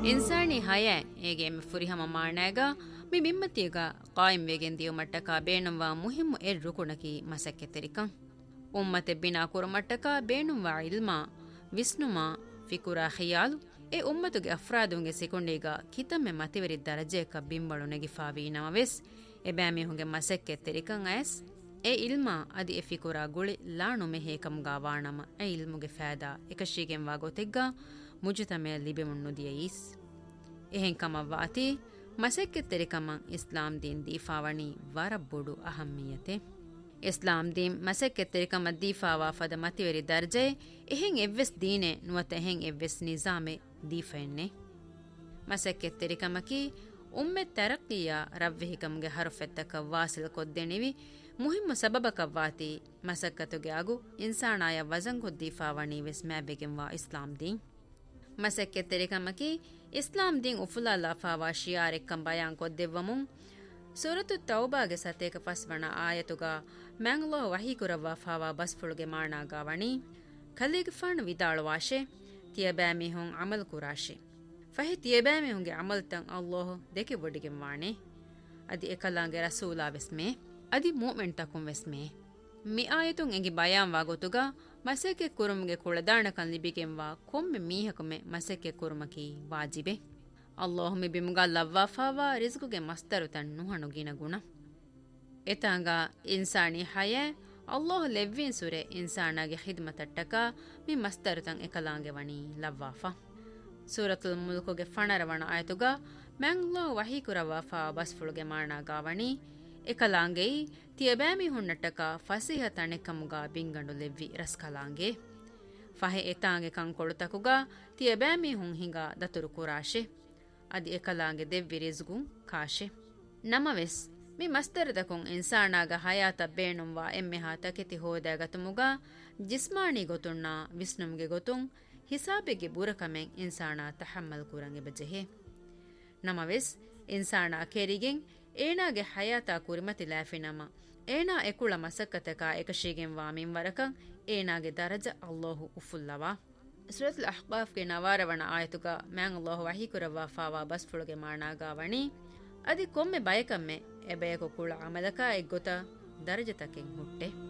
ಇನ್ಸಾನಿ ಹಯ ಏಗೆ ಎಮ್ಮೆ ಫುರಿಹಮ ಮಾಣಾಗ ಮಿ ಮಿಮ್ಮತಿಗ ಕಾಯಿಂ ವೇಗೆನ್ Deo ಮಟ್ಟಕ ಬೇಣಂವಾ ಮುಹಿಮ್ಮು ರುಕುಣಕಿ ಮಸಕ್ಕೆ ತೆರಿಕಂ ಉಮ್ಮತೆ Bina ಕುರ ಮಟ್ಟಕ ಬೇಣುಂವಾ ಇಲ್ಮಾ ವಿಸ್ನುಮಾ ಫಿಕುರಾ ಖಿಯಾಲು A ಉಮ್ಮತುಗೆ ಅಫ್ರಾದುಂಗೆ ಸಿಕೊಂಡೀಗ ಕಿತಮ್ಮೆ ಮತಿವರಿ ದರಜೆಕ ಬಿಂಬಳು ನೆಗಿಫಾವಿ ನಮವೆಸ್ A ಬ್ಯಾಮಿ ಹುಂಗೆ ಮಸಕ್ಕೆ ತೆರಿಕಂ ಆಯಸ್ A ಇಲ್ಮಾ ಅದಿ ಎ ಫಿಕುರಾ ಗುಳಿ ಲಾಣು ಮೆಹೇಕಂಗಾ ವಾಣಮ ಎ ಇಲ್ಮುಗೆ ಫෑದಾ ಎಕಶೀಗೆಂ ವಾಗೋತೆಗ್ಗ ಮುಜುತಮೆ ಲಿಬೆಮುನ್ನು ದಿಯೀಸ್ ಎಹೆಂ ಕಮವ್ವಾತಿ ಮಸಕ್ಕೆ ತೆರಿಕಮಂ ಇಸ್ಲಾಂ ದೀನ್ ದೀಫಾವಣಿ ವರಬ್ಬುಡು ಅಹಮ್ಮಿಯತೆ ಇಸ್ಲಾಂ ದೀನ್ ಮಸಕ್ಕೆ ತೆರಿಕಮ ದೀಫಾವಾ ಫದ ಮತಿವೆರಿ ದರ್ಜೆ ಎಹೆಂ ಎವ್ವೆಸ್ ದೀನೆ ನುವತ ಎಹೆಂ ಎವ್ವೆಸ್ ನಿಜಾಮೆ ದೀಫೆನ್ನೆ ಮಸಕ್ಕೆ ತೆರಿಕಮಕಿ ಉಮ್ಮೆ ತರಕ್ಕಿಯ ರವ್ವೆಹಿಕಮ್ಗೆ ಹರುಫೆತ್ತಕ ವಾಸಿಲ್ ಕೊದ್ದೆಣಿವಿ ಮುಹಿಮ್ಮ ಸಬಬಕವ್ವಾತಿ ಮಸಕ್ಕತುಗೆ ಆಗು ಇನ್ಸಾಣಾಯ ವಜಂಗು ದೀಫಾವಣಿ ವೆಸ್ ಮ್ಯಾಬೆಗೆಂವಾ ಇಸ್ಲಾಂ ದೀನ್ ಮಸಕ್ಕೆ ತೆರಿಕಮಕಿ ಇಸ್ಲಾಂ ದೀನ್ ಉಫುಲಾಲ್ಲಾ ಫಾವಾ ಶಿಯಾರೆಕ್ಕಂ ಬಯಾನ್ ಕೊದ್ದೆವ್ವಮುಂ ಸೂರತು ತೌಬಾಗೆ ಸತೇಕ ಫಸ್ವಣ ಆಯತುಗ ಮ್ಯಾಂಗ್ಲೋ ವಹೀಕುರವ್ವ ಫಾವಾ ಬಸ್ಫುಳುಗೆ ಮಾಣಾಗಾವಣಿ ಖಲೀಗ್ ಫಾಣ್ ವಿದಾಳುವಾಶೆ ತಿಯಬ್ಯಾಮಿ ಹೊಂ ಅಮಲ್ ಕುರಾಶೆ ಫಹಿ ತಿಯಬ್ಯಾಮಿ ಹೊಂಗೆ ಅಮಲ್ ತಂ ಅಲ್ಲೋಹ್ ದೆಕೆ ಬೊಡಿಗೆ ವಾಣೆ ಅದಿ ಎಕಲಾಂಗೆ ರಸೂಲಾ ವೆಸ್ಮೆ ಅದಿ ಮೂಮೆಂಟ್ ತಕುಂ ವೆಸ್ಮೆ ಮಿ ಆಯತುಂ ಎಂಗಿ ಬಯಾನ್ ವಾಗೋತುಗ ಮಸೆಕೆ ಕುರುಮ್ಗೆ ಕುಳದಾಣಕನ್ ಲಿಬಿಗೆಂವಾ ಕೊಮ್ಮೆ ಮೀಹಕಮೆ ಮಸೆಕೆ ಕುರುಮಕಿ ವಾಜಿಬೆ ಅಲ್ಲಾಹ್ ಮಿ ಬಿಮುಗಾ ಲವ್ವಾಫಾವಾ ರಿಜ್ಕುಗೆ ಮಸ್ತರು ತನ್ನು ಹಣುಗಿನ ಗುಣ ಎತಾಂಗ ಇನ್ಸಾನಿ ಹಯ ಅಲ್ಲಾಹ್ ಲೆವ್ವಿನ್ ಸುರೆ ಇನ್ಸಾನಾಗೆ ಖಿದ್ಮತಟ್ಟಕ ಮಿ ಮಸ್ತರು ತಂ ಎಕಲಾಂಗೆ ವಣಿ ಲವ್ವಾಫಾ ಸೂರತುಲ್ ಮುಲ್ಕುಗೆ ಫಣರವಣ ಆಯತುಗ ಮ್ಯಾಂಗ್ಲಾಹ್ ವಹೀಕುರವಾಫಾ ಬಸ್ಫುಳುಗೆ ಮಾಣಾಗಾವಣಿ ಎಕಲಾಂಗೆಯಿ ತಿಯಬ್ಯಾಮಿ ಹುಣ್ಣಟ್ಟಕ ಫಸಿಹ ತಣೆಕಮುಗ ಬಿಂಗಂಡು ಲೆವ್ವಿ ರಸ್ಕಲಾಂಗೆ ಫಹೆ ಎತಾಂಗೆ ಕಂಕೊಳುತಕುಗ ತಿಯಬ್ಯಾಮಿ ಹುಂ ಹಿಂಗ ದತುರು ಕುರಾಶೆ ಅದಿ ಎಕಲಾಂಗೆ ದೆವ್ವಿ ರಿಜ್ಗುಂ ಕಾಶೆ ನಮವೆಸ್ ಮಿ ಮಸ್ತರದಕುಂ ಇನ್ಸಾನಾಗ ಹಯಾತ ಬೇಣುಂವಾ ಎಮ್ಮೆಹಾ ತಕೆತಿ ಹೋದಾಗತುಮುಗ ಜಿಸ್ಮಾನಿ ಗೊತುಣ್ಣ ವಿಸ್ನುಮ್ಗೆ ಗೊತುಂ ಹಿಸಾಬೆಗೆ ಬುರಕಮೆಂ ಇನ್ಸಾನಾ ತಹಮ್ಮಲ್ ಕುರಂಗೆ ಬಜೆಹೆ ನಮವೆಸ್ ಇನ್ಸಾನಾ ಕೆರಿಗೆಂ ಏನಾಗೆ ಹಯಾತಾ ಕುರಿಮತಿ ಲಾಫಿನಮ ಏನಾ ಎಕುಳ ಮಸಕ್ಕತಕ ಏಕಶೀಗೆಂ ವಾಮಿಂ ವರಕಂ ಏನಾಗೆ ದರಜ ಅಲ್ಲಾಹು ಉಫುಲ್ಲವಾ ಸೂರತುಲ್ ಅಹ್ಕಾಫ್ಗೆ ನವಾರವಣ ಆಯತುಗ ಮ್ಯಾಂಗ್ ಅಲ್ಲಾಹು ವಹೀಕುರವ್ವಾ ಫಾವಾ ಬಸ್ಫುಳುಗೆ ಮಾಣಾಗಾವಣಿ ಅದಿ ಕೊಮ್ಮೆ ಬಯಕಮ್ಮೆ ಎಬೆಯಕು ಕುಳ ಅಮಲಕ ಎಗ್ಗೊತ ದರಜತಕೆಂ ಹುಟ್ಟೆ